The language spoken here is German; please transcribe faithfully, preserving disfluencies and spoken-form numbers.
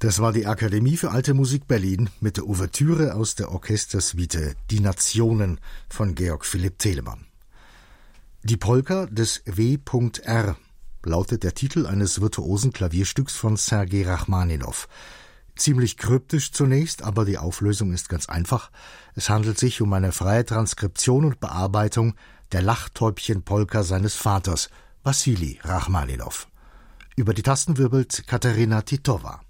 Das war die Akademie für Alte Musik Berlin mit der Ouvertüre aus der Orchestersuite Die Nationen von Georg Philipp Telemann. Die Polka des W R lautet der Titel eines virtuosen Klavierstücks von Sergei Rachmaninow. Ziemlich kryptisch zunächst, aber die Auflösung ist ganz einfach. Es handelt sich um eine freie Transkription und Bearbeitung der Lachtäubchen-Polka seines Vaters, Wassili Rachmaninow. Über die Tasten wirbelt Katerina Titova.